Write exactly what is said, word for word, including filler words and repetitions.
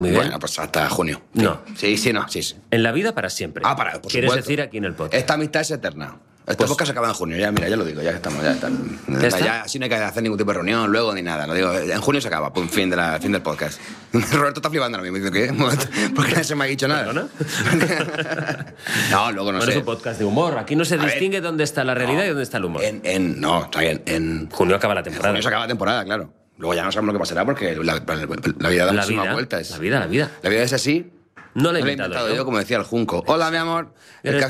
Muy bien. Bueno, pues hasta junio. Sí. No. Sí, sí, no, sí, sí. En la vida para siempre. Ah, para, por ¿Quieres supuesto. decir aquí en el podcast? Esta amistad es eterna. Este Pues- podcast se acaba en junio, ya, mira, ya lo digo, ya estamos, ya están. ¿Ya está? Ya, así no hay que hacer ningún tipo de reunión luego ni nada. Lo digo, en junio se acaba, pum, fin, de la, fin del podcast. Roberto está flipando ahora mismo, dice, ¿qué? ¿Por qué no se me ha dicho nada? ¿Perdona? No, luego no Bueno, sé. es un podcast de humor. Aquí no se A ver. distingue dónde está la realidad No, y dónde está el humor. En, en, no, está bien, en Junio acaba la en temporada. junio se acaba la temporada, claro. Luego ya no sabemos lo que pasará porque la, la- la vida da La muchísimas vida, vueltas. la vida, la vida. La vida es así. No la he No lo he inventado inventado yo. yo, como decía el Junco. Hola, mi amor. El Eres caso